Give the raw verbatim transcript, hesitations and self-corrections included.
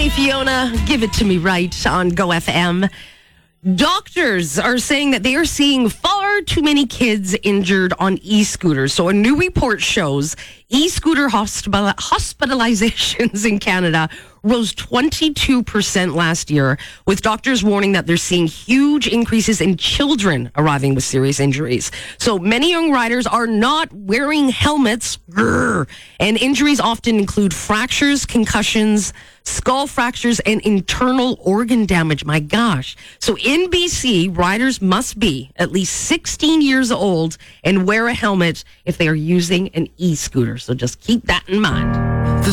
me, Fiona. Give it to me right on Go F M. Doctors are saying that they are seeing far too many kids injured on e-scooters. So a new report shows e-scooter hospital- hospitalizations in Canada rose twenty-two percent last year, with doctors warning that they're seeing huge increases in children arriving with serious injuries. So many young riders are not wearing helmets, grr, and injuries often include fractures, concussions, skull fractures, and internal organ damage. My gosh. So in B C, riders must be at least sixteen years old and wear a helmet if they are using an e-scooter. So just keep that in mind.